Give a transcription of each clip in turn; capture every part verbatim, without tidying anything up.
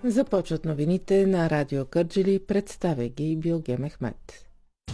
Започват новините на Радио Кърджали, представя ги Билге Мехмет.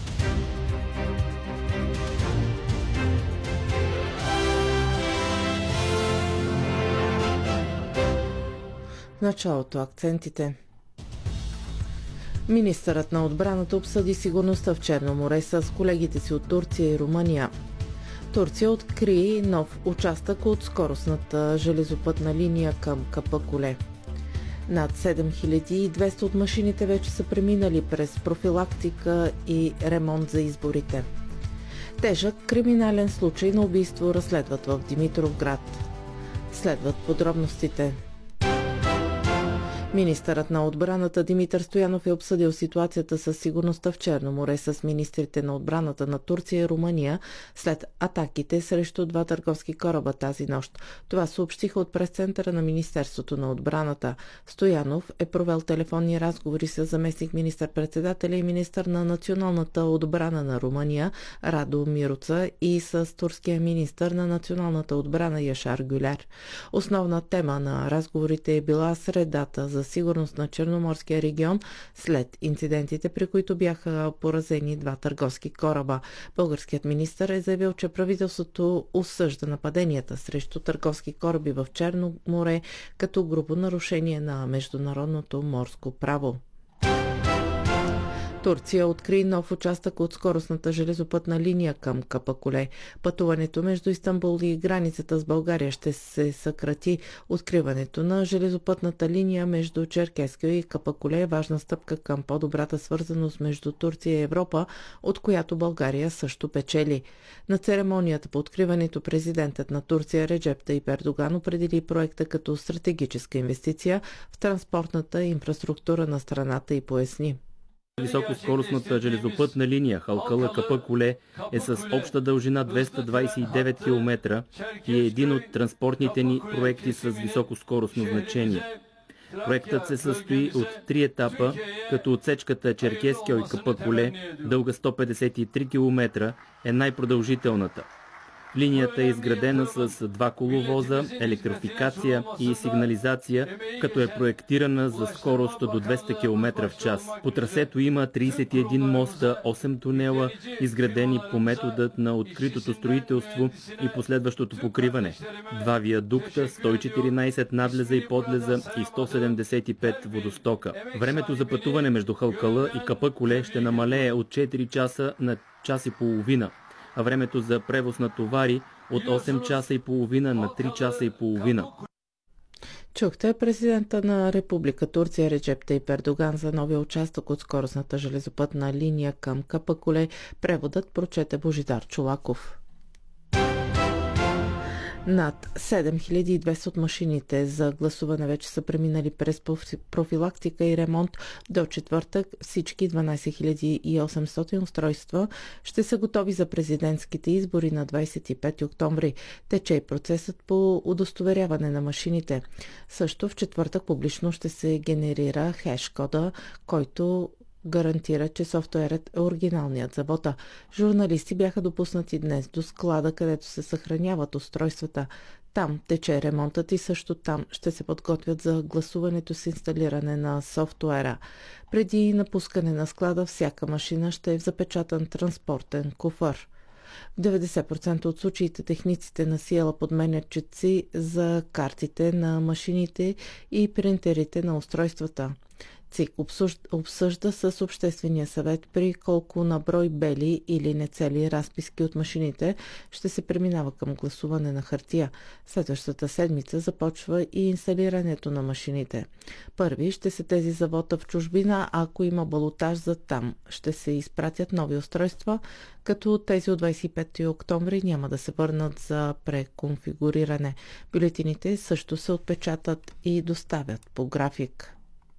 В началото акцентите. Министърът на отбраната обсъди сигурността в Черно море с колегите си от Турция и Румъния. Турция откри нов участък от скоростната железопътна линия към Капъкуле. Над седем хиляди и двеста от машините вече са преминали през профилактика и ремонт за изборите. Тежък криминален случай на убийство разследват в Димитровград. Следват подробностите. Министърът на отбраната Димитър Стоянов е обсъдил ситуацията със сигурността в Черно море с министрите на отбраната на Турция и Румъния след атаките срещу два търговски кораба тази нощ. Това съобщиха от пресцентъра на Министерството на отбраната. Стоянов е провел телефонни разговори с заместник министър-председателя и министър на националната отбрана на Румъния Радо Мируца и с турския министър на националната отбрана Яшар Гюлер. Основна тема на разговорите е била средата за сигурност на Черноморския регион след инцидентите, при които бяха поразени два търговски кораба. Българският министър е заявил, че правителството осъжда нападенията срещу търговски кораби в Черно море като грубо нарушение на международното морско право. Турция откри нов участък от скоростната железопътна линия към Капъкуле. Пътуването между Истанбул и границата с България ще се съкрати. Откриването на железопътната линия между Черкескио и Капъкуле е важна стъпка към по-добрата свързаност между Турция и Европа, от която България също печели. На церемонията по откриването президентът на Турция Реджеп Таип Ердоган определи проекта като стратегическа инвестиция в транспортната инфраструктура на страната и поясни. Високоскоростната железопътна линия Халкала-Капъкуле е с обща дължина двеста двадесет и девет километра и е един от транспортните ни проекти с високоскоростно значение. Проектът се състои от три етапа, като отсечката Черкескио и Капъкуле, дълга сто петдесет и три километра, е най-продължителната. Линията е изградена с два коловоза, електрификация и сигнализация, като е проектирана за скорост до двеста километра в час. По трасето има тридесет и един моста, осем тунела, изградени по методът на откритото строителство и последващото покриване. Два виадукта, сто и четиринадесет надлеза и подлеза и сто седемдесет и пет водостока. Времето за пътуване между Халкала и Капъкуле ще намалее от четири часа на час и половина, а времето за превоз на товари от осем часа и половина на три часа и половина. Чухте президента на Република Турция Реджеп Таип Ердоган за новия участък от скоростната железопътна линия към Капъкуле. Преводът прочете Божидар Чолаков. Над седем хиляди и двеста от машините за гласуване вече са преминали през профилактика и ремонт. До четвъртък всички дванадесет хиляди и осемстотин устройства ще са готови за президентските избори на двадесет и пети октомври. Тече и процесът по удостоверяване на машините. Също в четвъртък публично ще се генерира хеш-кода, който гарантира, че софтуерът е оригиналният за вота. Журналисти бяха допуснати днес до склада, където се съхраняват устройствата. Там тече ремонтът и също там ще се подготвят за гласуването с инсталиране на софтуера. Преди напускане на склада всяка машина ще е в запечатан транспортен куфър. В деветдесет процента от случаите техниците на Сиела подменят четци за картите на машините и принтерите на устройствата. ЦИК обсъжда с Обществения съвет при колко на брой бели или нецели разписки от машините ще се преминава към гласуване на хартия. Следващата седмица започва и инсталирането на машините. Първи ще се тези за вота в чужбина, а ако има балотаж за там, ще се изпратят нови устройства, като тези от двадесет и пети октомври няма да се върнат за преконфигуриране. Бюлетините също се отпечатат и доставят по график.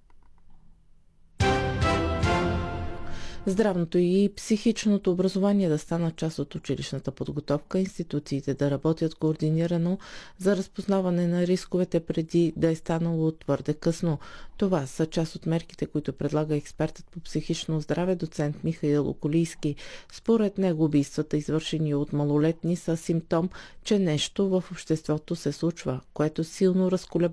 Здравното и психичното образование да станат част от училищната подготовка, институциите да работят координирано за разпознаване на рисковете преди да е станало твърде късно. Това са част от мерките, които предлага експертът по психично здраве доцент Михаил Околийски. Според него убийствата, извършени от малолетни, са симптом, че нещо в обществото се случва, което силно разколебава